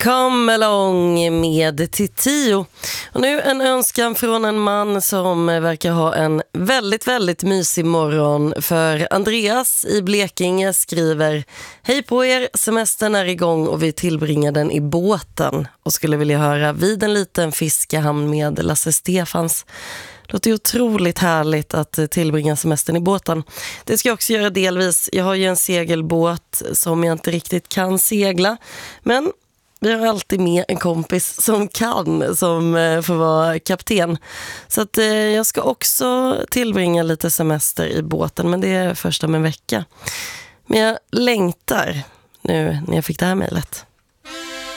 Come along med Titio. Och nu en önskan från en man som verkar ha en väldigt, väldigt mysig morgon. För Andreas i Blekinge skriver: Hej på er, semestern är igång och vi tillbringar den i båten. Och skulle vilja höra Vid en liten fiskehamn med Lasse Stefans. Låter ju otroligt härligt att tillbringa semestern i båten. Det ska jag också göra delvis. Jag har ju en segelbåt som jag inte riktigt kan segla. Men vi har alltid med en kompis som kan, som får vara kapten. Så att jag ska också tillbringa lite semester i båten, men det är först om en vecka. Men jag längtar nu när jag fick det här mejlet.